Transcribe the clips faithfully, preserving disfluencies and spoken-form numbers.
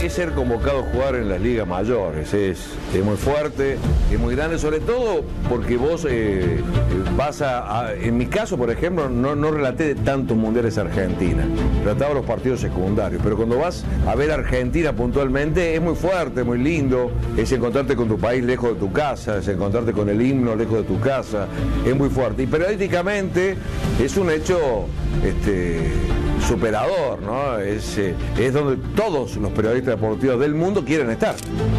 es ser convocado a jugar en las ligas mayores. Es, es muy fuerte, es muy grande, sobre todo porque vos eh, vas a, a... En mi caso, por ejemplo, no, no relaté tantos mundiales a Argentina. Relataba los partidos secundarios. Pero cuando vas a ver a Argentina puntualmente, es muy fuerte, muy lindo. Es encontrarte con tu país lejos de tu casa, es encontrarte con el himno lejos de tu casa. Es muy fuerte. Y periodísticamente es un hecho... Este, superador, ¿no? Es, eh, es donde todos los periodistas deportivos del mundo quieren estar.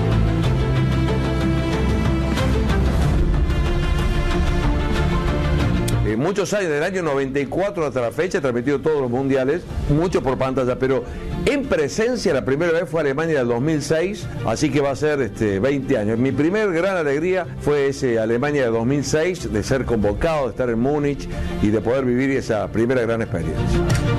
Eh, muchos años, del año noventa y cuatro hasta la fecha, he transmitido todos los mundiales, muchos por pantalla, pero en presencia la primera vez fue Alemania del dos mil seis, así que va a ser este, veinte años. Mi primer gran alegría fue ese Alemania de dos mil seis, de ser convocado, de estar en Múnich y de poder vivir esa primera gran experiencia.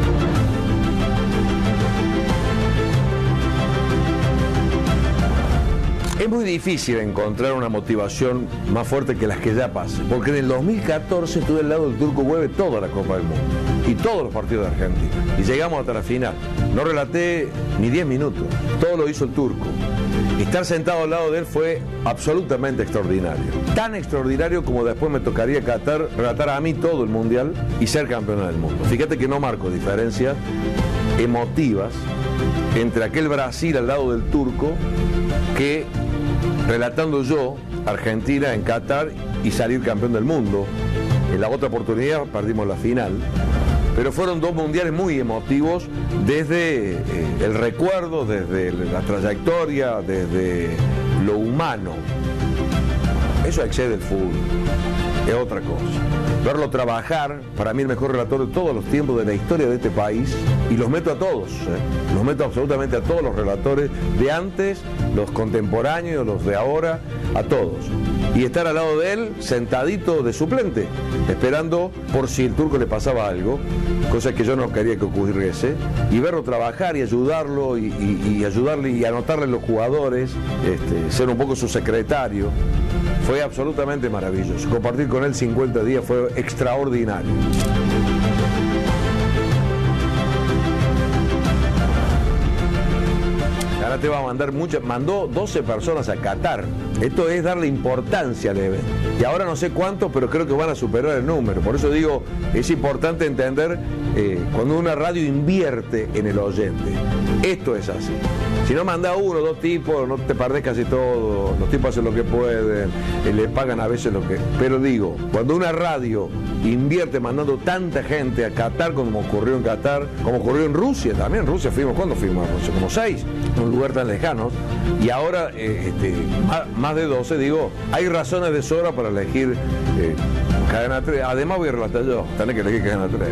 Es muy difícil encontrar una motivación más fuerte que las que ya pasan, porque en el dos mil catorce estuve al lado del Turco Güeve toda la Copa del Mundo y todos los partidos de Argentina y llegamos hasta la final. No relaté ni diez minutos, todo lo hizo el Turco. Estar sentado al lado de él fue absolutamente extraordinario, tan extraordinario como después me tocaría Qatar, relatar a mí todo el mundial y ser campeón del mundo. Fíjate que no marco diferencias emotivas entre aquel Brasil al lado del Turco que relatando yo Argentina en Qatar y salir campeón del mundo. En la otra oportunidad perdimos la final, pero fueron dos mundiales muy emotivos desde eh, el recuerdo, desde la trayectoria, desde lo humano. Eso excede el fútbol, es otra cosa. Verlo trabajar, para mí el mejor relator de todos los tiempos de la historia de este país, y los meto a todos, ¿eh? los meto absolutamente a todos los relatores de antes, los contemporáneos, los de ahora, a todos. Y estar al lado de él, sentadito de suplente, esperando por si el Turco le pasaba algo, cosa que yo no quería que ocurriese, y verlo trabajar y ayudarlo, y, y, y ayudarle y anotarle los jugadores, este, ser un poco su secretario. Fue absolutamente maravilloso. Compartir con él cincuenta días fue extraordinario. Ahora te va a mandar muchas, mandó doce personas a Qatar. Esto es darle importancia al evento. Y ahora no sé cuántos, pero creo que van a superar el número. Por eso digo, es importante entender eh, cuando una radio invierte en el oyente. Esto es así. Si no manda uno o dos tipos, no te perdés casi todo, los tipos hacen lo que pueden, eh, le pagan a veces lo que... Pero digo, cuando una radio invierte mandando tanta gente a Qatar como ocurrió en Qatar, como ocurrió en Rusia también, en Rusia fuimos, ¿cuándo fuimos a Rusia? Como seis, en un lugar tan lejano, y ahora eh, este, más, más de doce, digo, hay razones de sobra para elegir eh, Cadena tres, además voy a relatar yo, tenés que elegir Cadena tres.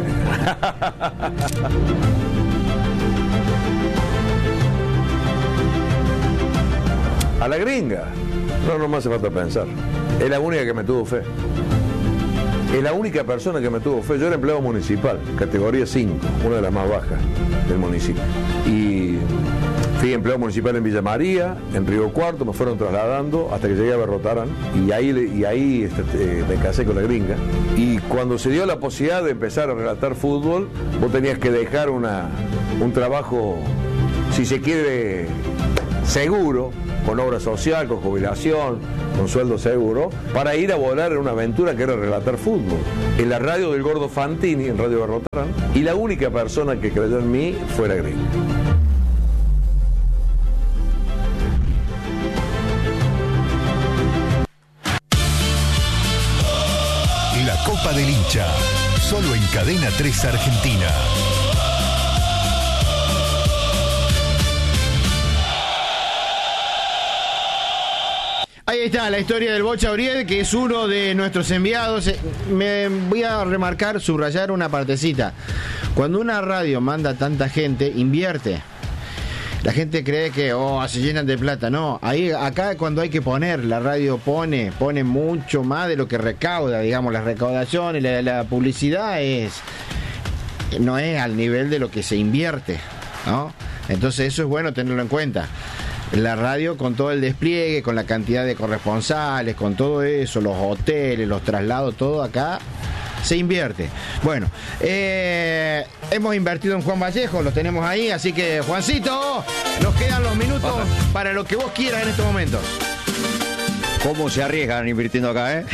A la gringa, no, no me hace falta pensar. Es la única que me tuvo fe. Es la única persona que me tuvo fe. Yo era empleado municipal, categoría cinco, una de las más bajas del municipio. Y fui empleado municipal en Villa María, en Río Cuarto, me fueron trasladando hasta que llegué a Berrotarán. Y ahí, y ahí este, me casé con la gringa. Y cuando se dio la posibilidad de empezar a relatar fútbol, vos tenías que dejar una, un trabajo, si se quiere, seguro, con obra social, con jubilación, con sueldo seguro, para ir a volar en una aventura que era relatar fútbol. En la radio del Gordo Fantini, en Radio Berrotarán, y la única persona que creyó en mí fue la gringa. La Copa del Hincha, solo en Cadena tres Argentina. Ahí está la historia del Bocha Uriel, que es uno de nuestros enviados. Me voy a remarcar, subrayar una partecita. Cuando una radio manda tanta gente, invierte. La gente cree que oh, se llenan de plata. No, ahí acá cuando hay que poner, la radio pone, pone mucho más de lo que recauda, digamos, las recaudaciones, la, la publicidad es no es al nivel de lo que se invierte, ¿no? Entonces eso es bueno tenerlo en cuenta. La radio, con todo el despliegue, con la cantidad de corresponsales, con todo eso, los hoteles, los traslados, todo acá se invierte. Bueno, eh, hemos invertido en Juan Vallejo, lo tenemos ahí, así que Juancito, nos quedan los minutos para lo que vos quieras en estos momentos. ¿Cómo se arriesgan invirtiendo acá, eh?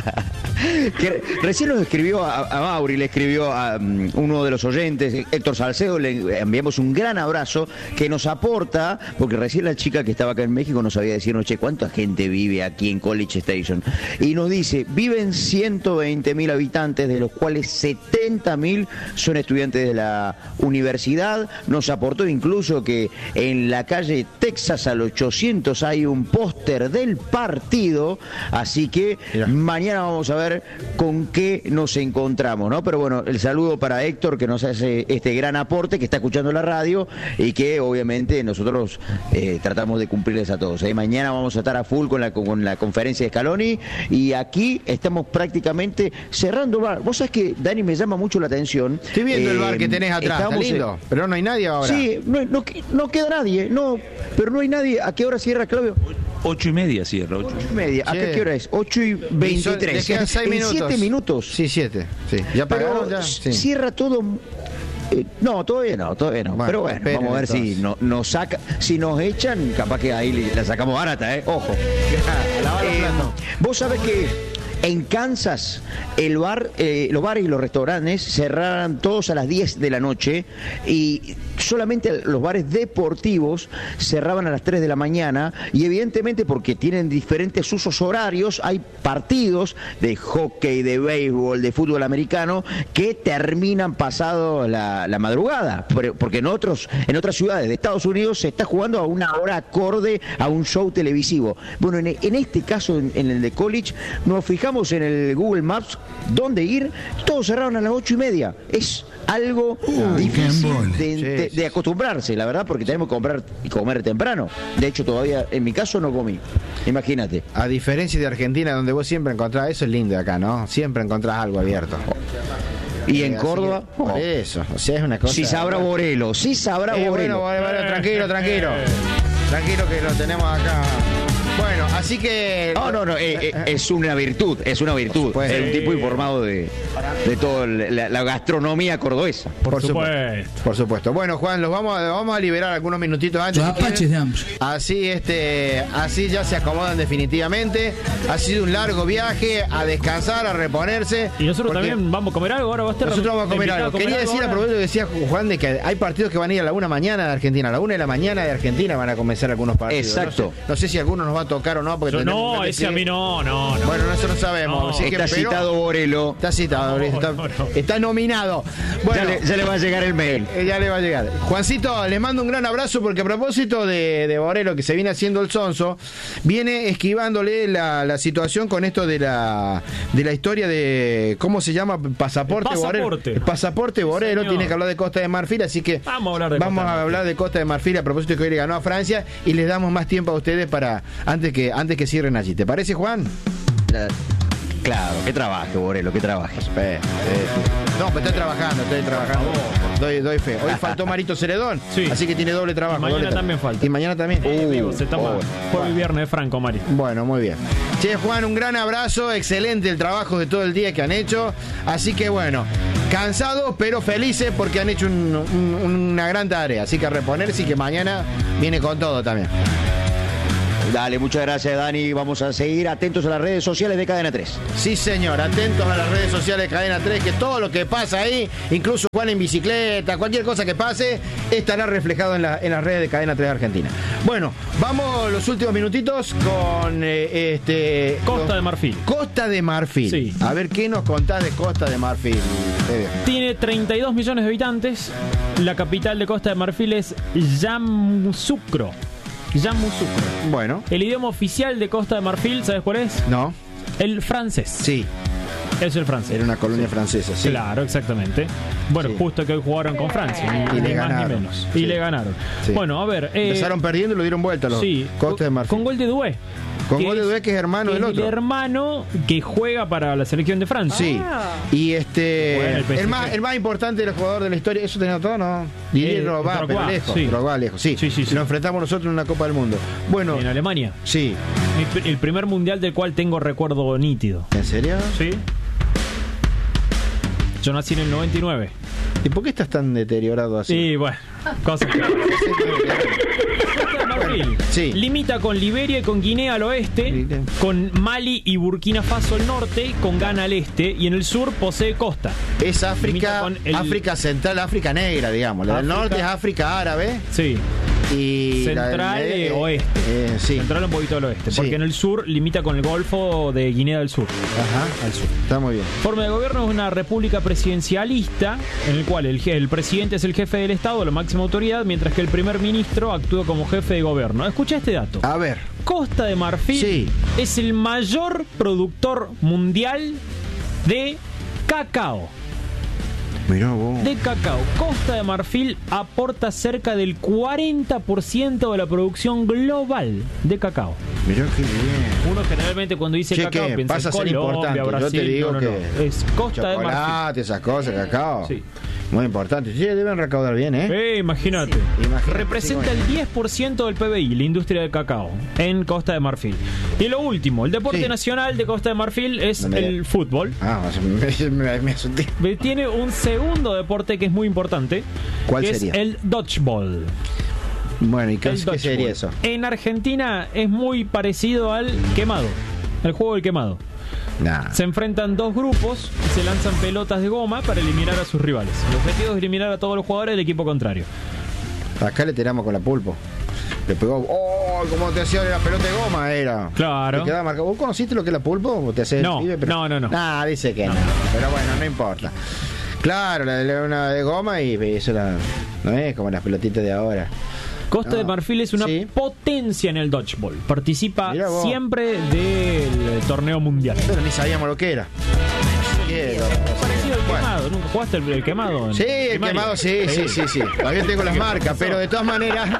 Que recién nos escribió a, a Mauri, le escribió a um, uno de los oyentes, Héctor Salcedo, le enviamos un gran abrazo que nos aporta, porque recién la chica que estaba acá en México nos sabía decirnos, che, ¿cuánta gente vive aquí en College Station? Y nos dice, viven ciento veinte mil habitantes, de los cuales setenta mil son estudiantes de la universidad. Nos aportó incluso que en la calle Texas al ochocientos hay un póster del partido, así que Mira. mañana vamos a ver con qué nos encontramos, ¿no? Pero bueno, el saludo para Héctor, que nos hace este gran aporte, que está escuchando la radio y que obviamente nosotros eh, tratamos de cumplirles a todos. ¿eh? Mañana vamos a estar a full con la, con la conferencia de Scaloni y aquí estamos prácticamente cerrando el bar. Vos sabés que, Dani, me llama mucho la atención. Estoy viendo eh, el bar que tenés atrás, está lindo, en... pero no hay nadie ahora. Sí, no, no, no queda nadie, no, pero no hay nadie. ¿A qué hora cierra, Claudio? Ocho y media cierra. Ocho, ocho y media. ¿A qué hora es? Ocho y veintitrés. En siete minutos. Sí, siete. Sí. ¿Ya pagaron? Ya? Sí. Cierra todo. Eh, no, todavía no, todavía no. Bueno, pero bueno, esperen, vamos a ver entonces. si no, nos saca, si nos echan, capaz que ahí la sacamos barata, eh. Ojo. eh, Vos sabés que en Kansas, el bar, eh, los bares y los restaurantes cerraron todos a las diez de la noche y solamente los bares deportivos cerraban a las tres de la mañana y evidentemente porque tienen diferentes usos horarios, hay partidos de hockey, de béisbol, de fútbol americano que terminan pasado la, la madrugada, porque en otros, en otras ciudades de Estados Unidos se está jugando a una hora acorde a un show televisivo. Bueno, en, en este caso, en, en el de College, nos fijamos en el Google Maps dónde ir, todos cerraron a las ocho y media. Es algo uh, difícil de, de, de acostumbrarse, la verdad, porque tenemos que comprar y comer temprano. De hecho, todavía en mi caso no comí. Imagínate. A diferencia de Argentina, donde vos siempre encontrás, eso es lindo de acá, ¿no? Siempre encontrás algo abierto. Y en Córdoba, que, por eso, o sea, es una cosa. Sí sabrá Borelo, sí sabrá eh, Borelo. Bueno, bueno, tranquilo, tranquilo. Tranquilo que lo tenemos acá. Bueno, así que... No, no, no, eh, eh, es una virtud, es una virtud. Pues, es un tipo informado de, de toda la, la gastronomía cordobesa. Por, por supuesto. supuesto. Por supuesto. Bueno, Juan, los vamos a, vamos a liberar algunos minutitos antes. Los apaches de Amps. Así, este, así ya se acomodan definitivamente. Ha sido un largo viaje, a descansar, a reponerse. Y nosotros también vamos a comer algo, ahora va a estar. Nosotros vamos a comer algo. A comer Quería algo decir, a propósito que decía Juan, de que hay partidos que van a ir a la una mañana de Argentina. A la una de la mañana de Argentina van a comenzar algunos partidos. Exacto. No sé, no sé si algunos nos va a tocar o no, porque Yo, no, ese a mí no, no, no. Bueno, eso no sabemos. No. Así que, está pero, citado Borelo. Está citado, no, está, no, no. está nominado. Bueno, ya le, ya le va a llegar el mail. Eh, ya le va a llegar. Juancito, les mando un gran abrazo porque a propósito de, de Borelo, que se viene haciendo el sonso, viene esquivándole la, la situación con esto de la de la historia de, ¿cómo se llama? Pasaporte, el pasaporte. Borelo. El pasaporte Borelo, tiene que hablar de Costa de Marfil, así que vamos a hablar de, vamos Costa a hablar de Costa de Marfil a propósito de que hoy le ganó a Francia y les damos más tiempo a ustedes para antes que antes que cierren allí. ¿Te parece, Juan? La, claro, que trabaje, Borelo, que trabaje. Eh, eh. No, pero estoy trabajando, estoy trabajando. Doy, doy fe. Hoy faltó Marito Ceredón, sí. Así que tiene doble trabajo. Y mañana doble también falta. Y mañana también. Uh, vivo, se toma. Oh, fue el viernes de Franco, Mari. Bueno, muy bien. Che, Juan, un gran abrazo. Excelente el trabajo de todo el día que han hecho. Así que bueno, cansados pero felices porque han hecho un, un, una gran tarea. Así que a reponerse y que mañana viene con todo también. Dale, muchas gracias, Dani. Vamos a seguir atentos a las redes sociales de Cadena tres. Sí, señor, atentos a las redes sociales de Cadena tres, que todo lo que pasa ahí, incluso Juan en bicicleta, cualquier cosa que pase, estará reflejado en, la, en las redes de Cadena tres Argentina. Bueno, vamos los últimos minutitos con eh, este Costa los, de Marfil. Costa de Marfil. Sí. A ver, ¿qué nos contás de Costa de Marfil? Tiene treinta y dos millones de habitantes. La capital de Costa de Marfil es Yamoussoukro. Yamoussoukro. Bueno. El idioma oficial de Costa de Marfil, ¿sabes cuál es? No. El francés. Sí. Es el francés. Era una colonia sí. francesa, sí. Claro, exactamente. Bueno, sí. justo que hoy jugaron con Francia. Ni, y ni le más ganaron. ni menos. Sí. Y le ganaron. Sí. Bueno, a ver. Eh, Empezaron perdiendo y lo dieron vuelta los sí, Costa de Marfil. Con gol de Doué. Con gol de Doué, que es hermano que del es otro. El hermano que juega para la selección de Francia. Sí. Ah. Y este. Bueno, el, el, más, el más importante del jugador de la historia. ¿Eso tenía todo? No. Didier eh, Drogba, pero lejos. Sí. Drogba lejos. Sí. Sí, sí, sí. Lo enfrentamos nosotros en una Copa del Mundo. Bueno. En Alemania. Sí. El, el primer mundial del cual tengo recuerdo nítido. ¿En serio? Sí. Yo nací en el noventa y nueve. ¿Y por qué estás tan deteriorado así? Sí, bueno, cosas que... Costa de Marfil sí. limita con Liberia y con Guinea al oeste, con Mali y Burkina Faso al norte, con Ghana al este, y en el sur posee costa. Es África, el... África Central, África Negra, digamos. La África... del norte es África Árabe. Sí. Y Central de... oeste. Eh, sí. Central un poquito al oeste. Porque sí. en el sur limita con el Golfo de Guinea del Sur. Ajá. Al sur. Está muy bien. Forma de gobierno es una república presidencialista, en el cual el, el presidente es el jefe del Estado, la máxima autoridad, mientras que el primer ministro actúa como jefe de gobierno. Escucha este dato. A ver. Costa de Marfil sí. es el mayor productor mundial de cacao. Mirá vos. De cacao. Costa de Marfil aporta cerca del cuarenta por ciento de la producción global de cacao. Mirá qué bien. Uno generalmente cuando dice che, cacao ¿qué? piensa Pasa en a ser Colombia, importante. Brasil. Yo te digo no, no, que no. Es Costa de Marfil. Chocolate, esas cosas, cacao. Sí. Muy importante. Sí, deben recaudar bien, ¿eh? Eh, imagínate. Sí. Imagínate. Representa el diez por ciento del P B I, la industria del cacao, en Costa de Marfil. Y lo último, el deporte sí. nacional de Costa de Marfil es no el fútbol. Ah, me, me, me asusté. Tiene un segundo deporte que es muy importante. ¿Cuál que sería? Es el dodgeball. Bueno, ¿y qué, el qué sería eso? En Argentina es muy parecido al quemado, al juego del quemado. Nah. Se enfrentan dos grupos y se lanzan pelotas de goma para eliminar a sus rivales. El objetivo es eliminar a todos los jugadores del equipo contrario. Acá le tiramos con la pulpo. Le pegó. ¡Oh! ¿Cómo te hacía la pelota de goma? Era. Claro. Te quedaba marcado. ¿Vos conociste lo que es la pulpo? ¿O te haces no, el pibe? Pero... no, no, no. Nah, dice que no. no. Pero bueno, no importa. Claro, la de una de goma y eso la, no es como las pelotitas de ahora. Costa no. de Marfil es una sí. potencia en el dodgeball. Participa siempre del torneo mundial. Pero ni sabíamos lo que era. Quiero, parecido al bueno. quemado. ¿Nunca jugaste el, el quemado? Sí, el primario? quemado, sí, sí, sí, sí. Todavía tengo las marcas, pero de todas maneras...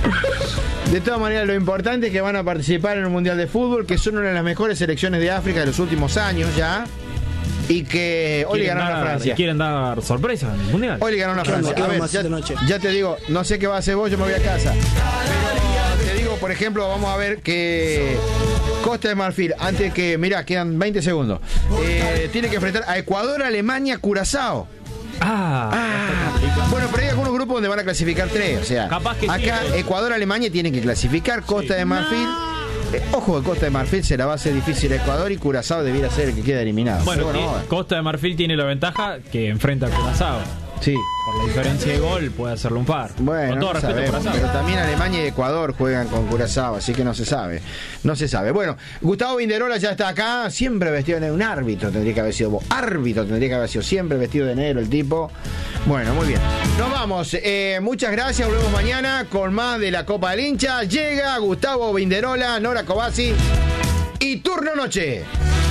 De todas maneras, lo importante es que van a participar en un mundial de fútbol, que son una de las mejores selecciones de África de los últimos años ya. Y que hoy le ganaron a Francia. Quieren dar sorpresas en el mundial. Hoy le ganaron a Francia. A ver, ya, ya te digo, no sé qué va a hacer vos, yo me voy a casa. Pero te digo, por ejemplo, vamos a ver que Costa de Marfil, antes que, mirá, quedan veinte segundos. Eh, tiene que enfrentar a Ecuador, Alemania, Curazao. Ah, ah bueno, pero hay algunos grupos donde van a clasificar tres. O sea, capaz que acá sí, Ecuador, Alemania tienen que clasificar. Costa sí. de Marfil. No. Eh, ojo, que Costa de Marfil se la va a hacer difícil a Ecuador y Curazao debiera ser el que queda eliminado. Bueno, bueno que, Costa de Marfil tiene la ventaja que enfrenta a Curazao. Sí. Por la diferencia de gol puede hacerle un par. Bueno, con todo no respeto sabemos, pero también Alemania y Ecuador juegan con Curazao, así que no se sabe. No se sabe. Bueno, Gustavo Vinderola ya está acá, siempre vestido de negro. Un árbitro tendría que haber sido vos. Árbitro tendría que haber sido siempre vestido de negro el tipo. Bueno, muy bien. Nos vamos. Eh, muchas gracias. Volvemos mañana con más de la Copa del Hincha. Llega Gustavo Vinderola, Nora Cobasi y Turno Noche.